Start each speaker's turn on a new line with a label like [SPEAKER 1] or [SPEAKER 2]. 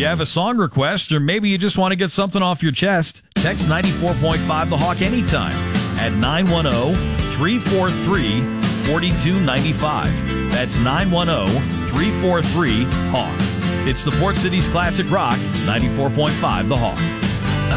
[SPEAKER 1] you have a song request, or maybe you just want to get something off your chest, text 94.5 The Hawk anytime at 910-343-4295. That's 910-343-HAWK. It's the Port City's Classic Rock, 94.5 The Hawk.